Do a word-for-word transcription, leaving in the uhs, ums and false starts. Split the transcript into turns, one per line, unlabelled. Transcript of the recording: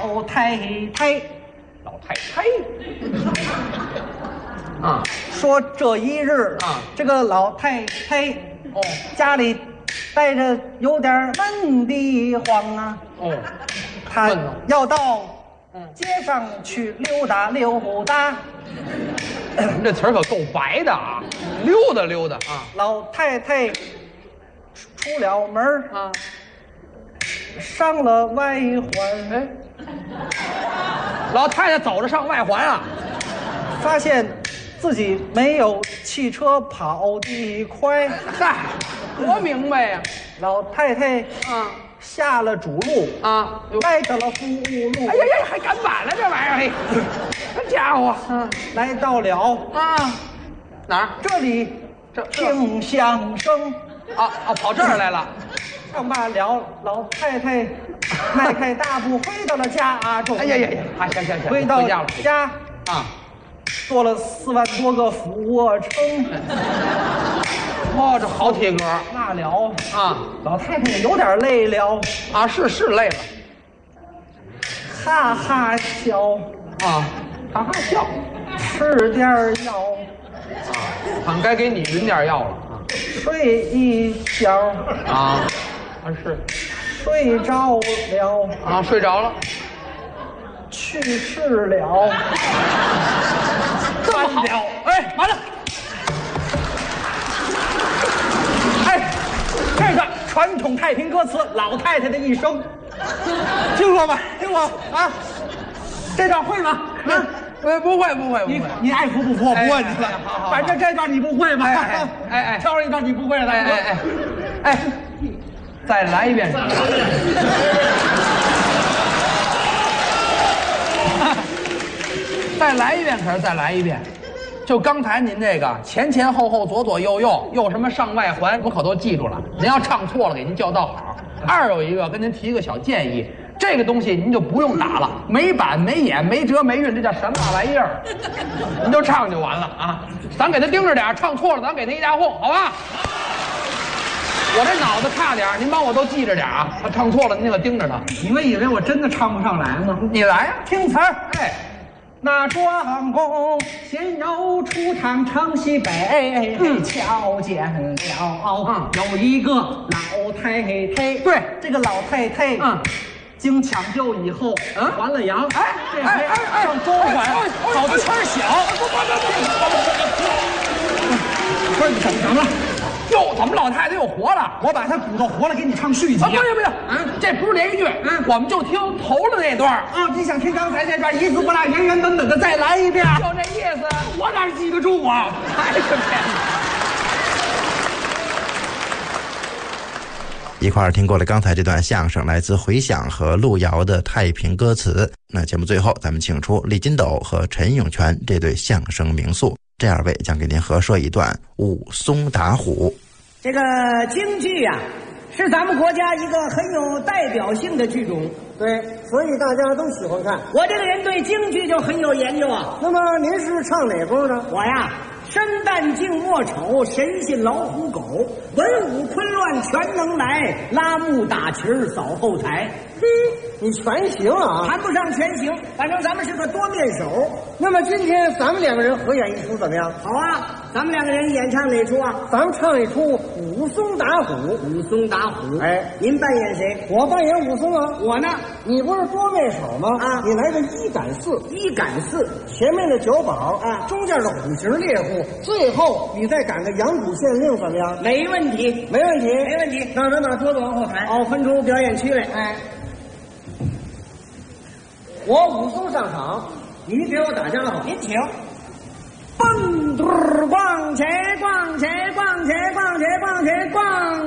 老太太。
老太太。啊，
说这一日
啊，
这个老太太
哦，
家里待着有点闷得慌啊。
哦，
她
闷了
要到
嗯
街上去溜达溜达。
您这词儿可够白的啊，溜达溜达啊
老太太出出了门儿
啊，
上了外环，
哎，老太太走着上外环啊，
发现自己没有汽车跑得快。
嗨，多明白呀！
老太太
啊
下了主路
啊，哟
来到了副路。
哎呀呀，还赶晚了这玩意儿，嘿，这家伙，嗯
来到了
啊，哪儿？
这里，
这
听相声。
啊啊，跑这儿来了。
上罢了，老太太迈开大步回到了家中。
哎呀呀呀，啊，行行行，
回到
回家了
家
啊。
做了四万多个俯卧撑。
哦，这好体格
那了
啊
老太太也有点累了，
啊，是是累了
哈哈笑，
啊，哈哈笑
吃点药，
啊，看该给你匀点药了
睡一觉，
啊啊是
睡着了，
啊，睡着了，
去世了。
这么好，哎，完了。
这个传统太平歌词《老太太的一生》，听过吗？听过啊？这段会吗？啊，
呃，不会不会不
你
会，
你爱服不服？我不问你了。
好好好
反正这段你不会吧？
哎哎哎哎
挑了一段你不会的。
哎哎哎哎，再来一遍。再来一遍，可是再来一遍。就刚才您这个前前后后左左右右又什么上外环，我可都记住了。您要唱错了，给您叫道好。二有一个跟您提一个小建议，这个东西您就不用打了，没板没眼没折没韵，这叫什么玩意儿？您就唱就完了啊！咱给他盯着点，唱错了咱给他一大哄，好吧？我这脑子差点，您帮我都记着点啊！他唱错了，您可盯着他。
你们以为我真的唱不上来吗？
你来呀、
听词儿，
哎。
那庄公先有出场唱西北，
嗯
瞧见了，
嗯
有一个老太太，
对
这个老太太，
嗯，
经抢救以后，
嗯
还了阳，
哎
这回
哎哎哎
上中环，
哎哎哎
跑的圈儿小，
不不不
不是你怎么着了？
哟，怎么老太太又活了？
我把她骨头活了，给你唱续集。
啊，不行不行，
啊
这不是连续剧，
嗯
我们就听头的那段儿，
啊！你想听刚才这段一字不落、原原本本的再来一遍？
就这意思。
我哪记得住啊？
还是这样。
一块儿听过了刚才这段相声，来自回响和路遥的太平歌词。那节目最后，咱们请出李金斗和陈永泉这对相声名宿，这二位将给您合说一段武松打虎。
这个京剧呀、啊，是咱们国家一个很有代表性的剧种。
对，所以大家都喜欢看。
我这个人对京剧就很有研究啊。
那么您是唱哪功的？
我呀，身淡静莫丑，神信老虎狗，文武昆乱全能来，拉幕打旗儿扫后台。
嘿，你全行啊！
谈不上全行，反正咱们是个多面手。
那么今天咱们两个人合演一出怎么样？
好啊，咱们两个人演唱哪出啊？
咱们唱一出武松打虎。
武松打虎。
哎，
您扮演谁？
我扮演武松啊。
我呢？
你不是多面手吗？
啊，
你来个一赶四，
一赶四，
前面的九宝
啊，
中间的虎形猎户，最后你再赶个阳谷县令，怎么样？
没问题，
没问题，
没问题。
那咱把桌子往后抬，
哦，分出表演区来。
哎，我武松上场，你给我打家伙。
您请。蹦嘟儿逛起逛起逛起逛起逛起逛